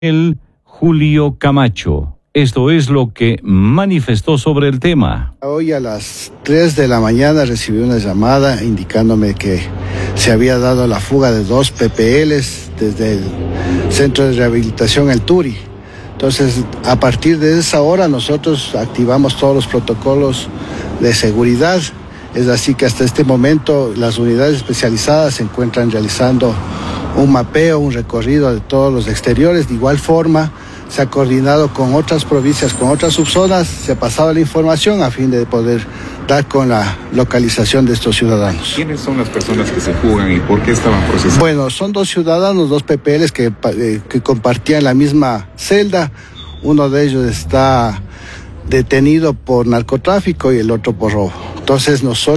El Julio Camacho. Esto es lo que manifestó sobre el tema. Hoy a las 3 de la mañana recibí una llamada indicándome que se había dado la fuga de 2 PPLs desde el Centro de Rehabilitación El Turi. Entonces, a partir de esa hora nosotros activamos todos los protocolos de seguridad. Es así que hasta este momento las unidades especializadas se encuentran realizando un mapeo, un recorrido de todos los exteriores. De igual forma, se ha coordinado con otras provincias, con otras subzonas, se ha pasado la información a fin de poder dar con la localización de estos ciudadanos. ¿Quiénes son las personas que se fugan y por qué estaban procesando? Bueno, son 2 ciudadanos, 2 PPLs que compartían la misma celda. Uno de ellos está detenido por narcotráfico y el otro por robo. Entonces nosotros